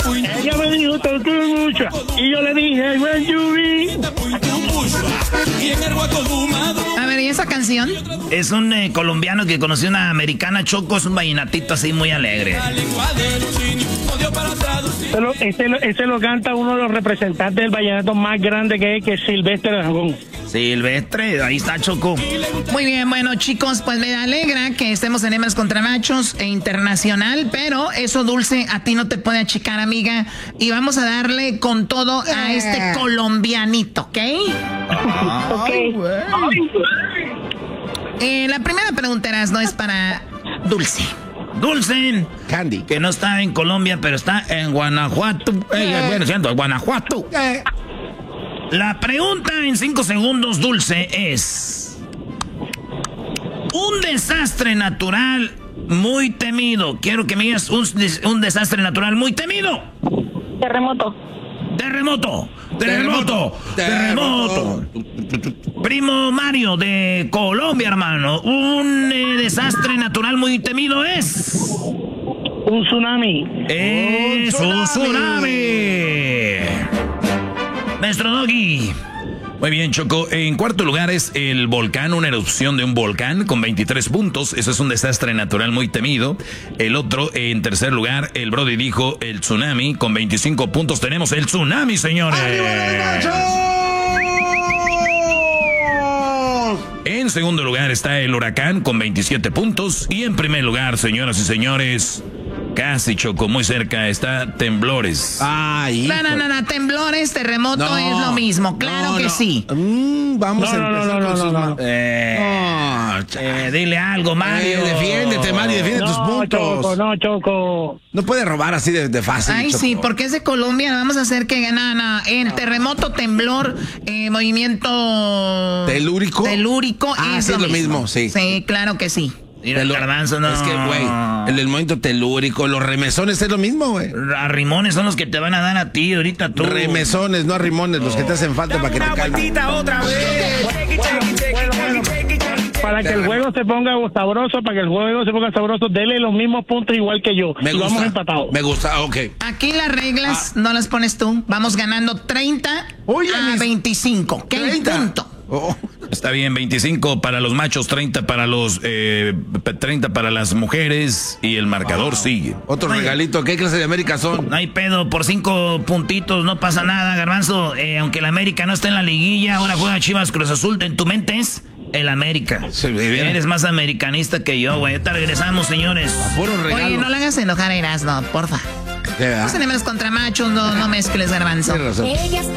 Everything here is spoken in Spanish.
Ella me dijo, te quiero mucho. Y yo le dije, when you be. A ver, ¿y esa canción? Es un colombiano que conoció una americana, Choco, es un vallenatito así muy alegre. Ese lo canta uno de los representantes del vallenato más grande que es Silvestre Dangond. Silvestre, ahí está, Choco. Muy bien, bueno, chicos, pues me alegra que estemos en Hembras contra Machos e internacional, pero eso, Dulce, a ti no te puede achicar, amiga. Y vamos a darle con todo a este colombianito, ¿ok? Ok. La primera pregunta, no es para Dulce. Dulce. Candy. Que no está en Colombia, pero está en Guanajuato. Bueno, siento, Guanajuato. La pregunta en 5 segundos, Dulce, es... un desastre natural muy temido. Quiero que me digas un desastre natural muy temido. Terremoto. Terremoto. Terremoto. Terremoto. Primo Mario de Colombia, hermano. Un desastre natural muy temido es... un tsunami. Es un tsunami. Maestro Doggy. Muy bien, Choco. En cuarto lugar es el volcán, una erupción de un volcán con 23 puntos. Eso es un desastre natural muy temido. El otro, en tercer lugar, el Brody dijo el tsunami con 25 puntos. Tenemos el tsunami, señores. En segundo lugar está el huracán con 27 puntos. Y en primer lugar, señoras y señores... casi, Choco, muy cerca está temblores. Ay, no, temblores, terremoto es lo mismo, claro que sí. Vamos a empezar con sus manos. Dile algo, Mario. Defiéndete, Mario, defiende tus puntos. Choco. No puede robar así de fácil, Ay, Choco. sí, porque es de Colombia, vamos a hacer que el terremoto, temblor, movimiento... ¿Telúrico? Es lo mismo, sí. Sí, claro que sí. Mira, el garbanzo, no. Es que, güey, el movimiento telúrico, los remesones es lo mismo, güey. Arrimones son los que te van a dar a ti ahorita tú. Remesones, no arrimones, los que te hacen falta para que te calmen. Otra vez. Para que el juego se ponga sabroso, dele los mismos puntos igual que yo. Me gusta. Vamos empatados. Me gusta, ok. Aquí las reglas no las pones tú. Vamos ganando 30 a 25. ¿Qué 30. punto? Oh. Está bien, 25 para los machos, 30 para los 30 para las mujeres y el marcador sigue. Otro regalito, ¿qué clase de América son? No hay pedo, por 5 puntitos no pasa nada, garbanzo. Aunque el América no está en la liguilla, ahora juega Chivas Cruz Azul. En tu mente es el América. Sí, bien. Eres más americanista que yo, güey. Ahorita regresamos, señores. Puro regalo. Oye, no le hagas enojar a Erasmo, porfa. ¿Qué, Los enemigos contra machos, no mezcles, garbanzo. Tienes razón.